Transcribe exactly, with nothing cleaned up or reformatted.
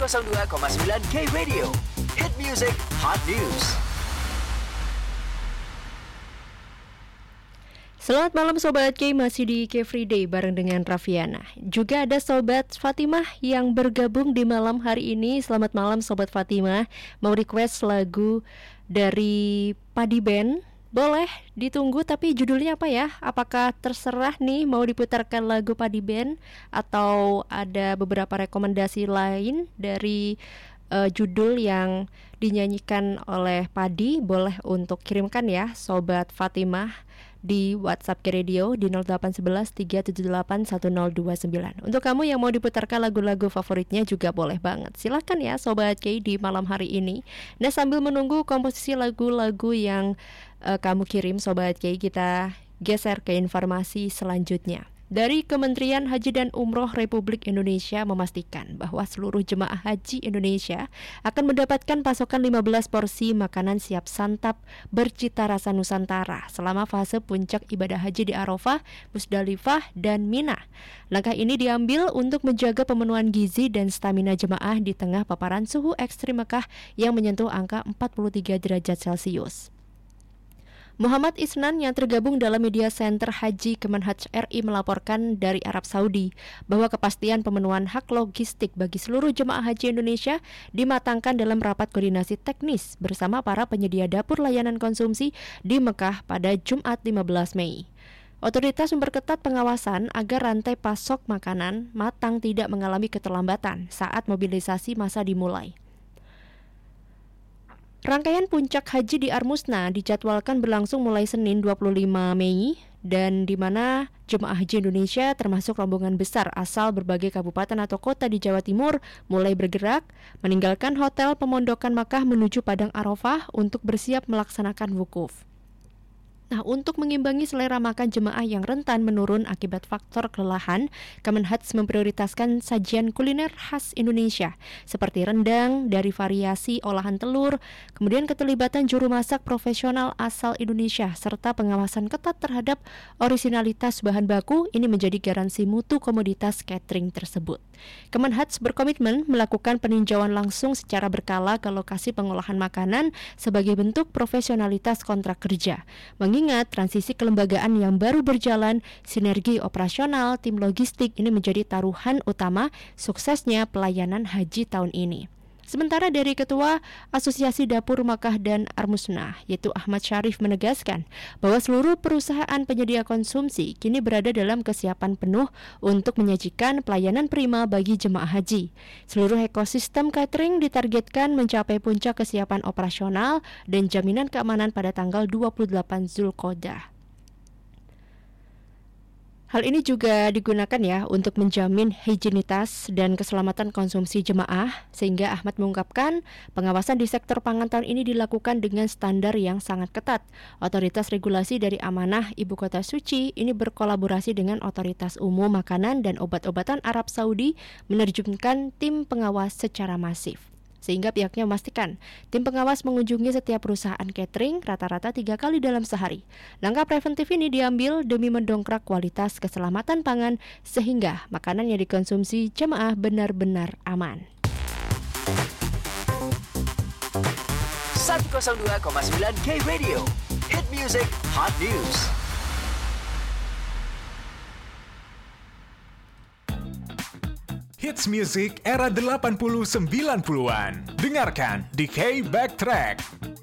nol dua koma sembilan K Radio. Hit Music Hot News. Selamat malam Sobat K, masih di K Free Day bareng dengan Raffiana. Juga ada Sobat Fatimah yang bergabung di malam hari ini. Selamat malam Sobat Fatimah. Mau request lagu dari Padi Band? Boleh ditunggu, tapi judulnya apa ya? Apakah terserah nih mau diputarkan lagu Padi Band atau ada beberapa rekomendasi lain dari uh, judul yang dinyanyikan oleh Padi? Boleh untuk kirimkan ya Sobat Fatimah di WhatsApp K Radio di nol delapan satu satu tiga tujuh delapan satu nol dua sembilan. Untuk kamu yang mau diputarkan lagu-lagu favoritnya juga boleh banget. Silakan ya Sobat K di malam hari ini. Nah, sambil menunggu komposisi lagu-lagu yang uh, kamu kirim Sobat K, kita geser ke informasi selanjutnya. Dari Kementerian Haji dan Umroh Republik Indonesia memastikan bahwa seluruh jemaah haji Indonesia akan mendapatkan pasokan lima belas porsi makanan siap santap bercita rasa Nusantara selama fase puncak ibadah haji di Arafah, Musdalifah, dan Mina. Langkah ini diambil untuk menjaga pemenuhan gizi dan stamina jemaah di tengah paparan suhu ekstrim Mekah yang menyentuh angka empat puluh tiga derajat Celcius. Muhammad Isnan yang tergabung dalam Media Center Haji Kemenhaj R I melaporkan dari Arab Saudi bahwa kepastian pemenuhan hak logistik bagi seluruh jemaah haji Indonesia dimatangkan dalam rapat koordinasi teknis bersama para penyedia dapur layanan konsumsi di Mekah pada Jumat lima belas Mei. Otoritas memperketat pengawasan agar rantai pasok makanan matang tidak mengalami keterlambatan saat mobilisasi massa dimulai. Rangkaian puncak haji di Armusna dijadwalkan berlangsung mulai Senin dua puluh lima Mei dan di mana jemaah haji Indonesia termasuk rombongan besar asal berbagai kabupaten atau kota di Jawa Timur mulai bergerak meninggalkan hotel pemondokan Makkah menuju Padang Arafah untuk bersiap melaksanakan wukuf. Nah, untuk mengimbangi selera makan jemaah yang rentan menurun akibat faktor kelelahan, Kemenhaj memprioritaskan sajian kuliner khas Indonesia seperti rendang dari variasi olahan telur, kemudian keterlibatan juru masak profesional asal Indonesia serta pengawasan ketat terhadap orisinalitas bahan baku. Ini menjadi garansi mutu komoditas catering tersebut. Kemenhaj berkomitmen melakukan peninjauan langsung secara berkala ke lokasi pengolahan makanan sebagai bentuk profesionalitas kontrak kerja. Mengingat transisi kelembagaan yang baru berjalan, sinergi operasional tim logistik ini menjadi taruhan utama suksesnya pelayanan haji tahun ini. Sementara dari Ketua Asosiasi Dapur Makkah dan Armusna, yaitu Ahmad Syarif menegaskan bahwa seluruh perusahaan penyedia konsumsi kini berada dalam kesiapan penuh untuk menyajikan pelayanan prima bagi jemaah haji. Seluruh ekosistem catering ditargetkan mencapai puncak kesiapan operasional dan jaminan keamanan pada tanggal dua puluh delapan Zulqa'dah. Hal ini juga digunakan ya untuk menjamin higienitas dan keselamatan konsumsi jemaah, sehingga Ahmad mengungkapkan pengawasan di sektor pangan tahun ini dilakukan dengan standar yang sangat ketat. Otoritas regulasi dari Amanah Ibu Kota Suci ini berkolaborasi dengan Otoritas Umum Makanan dan Obat-obatan Arab Saudi menerjunkan tim pengawas secara masif. Sehingga pihaknya memastikan tim pengawas mengunjungi setiap perusahaan catering rata-rata tiga kali dalam sehari. Langkah preventif ini diambil demi mendongkrak kualitas keselamatan pangan sehingga makanan yang dikonsumsi jemaah benar-benar aman. seratus dua koma sembilan K Radio. Hit Music Hot News. Hits music era delapan puluh sembilan puluhan. Dengarkan di K Backtrack.